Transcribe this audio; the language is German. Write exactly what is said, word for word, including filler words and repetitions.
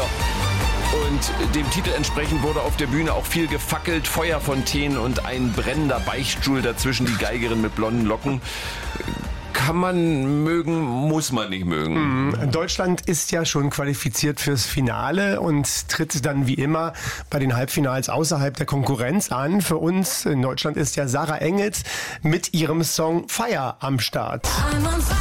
Ja. Und dem Titel entsprechend wurde auf der Bühne auch viel gefackelt, Feuerfontänen und ein brennender Beichtstuhl dazwischen, die Geigerin mit blonden Locken. Kann man mögen, muss man nicht mögen. Deutschland ist ja schon qualifiziert fürs Finale und tritt dann wie immer bei den Halbfinals außerhalb der Konkurrenz an. Für uns in Deutschland ist ja Sarah Engels mit ihrem Song Fire am Start.